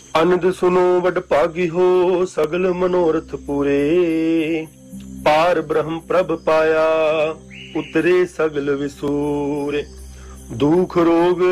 ਅਨੰਦ ਸੁਨੋ ਵਡ ਭਾਗੀ ਹੋ ਸਗਲ ਮਨੋਰਥ ਪੂਰੇ। ਪਾਰ ਬ੍ਰਹਮ ਪ੍ਰਭ ਪਾਇਆ ਉਤਰੇ ਸਗਲ ਵਿਸੂਰੇ। ਦੁਖ ਰੋਗ